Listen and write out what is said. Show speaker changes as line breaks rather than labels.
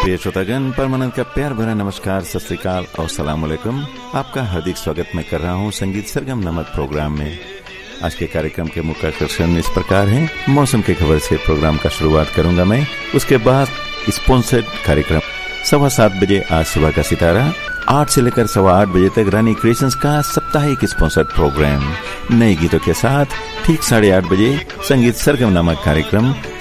प्रिय श्रोतागण, परमानंद का प्यार भरा नमस्कार, सत श्री अकाल और सलाम अलैकुम। आपका हार्दिक स्वागत मैं कर रहा हूँ संगीत सरगम नामक प्रोग्राम में। आज के कार्यक्रम के मुख्य आकर्षण इस प्रकार हैं। मौसम की खबर से प्रोग्राम का शुरुआत करूंगा मैं, उसके बाद स्पॉन्सर्ड कार्यक्रम 7:15 बजे आज सुबह का सितारा, 8 से लेकर 8:15 बजे तक रानी क्रिएशंस का साप्ताहिक स्पॉन्सर्ड प्रोग्राम नए गीतों के साथ। ठीक 8:30 बजे संगीत सरगम नामक कार्यक्रम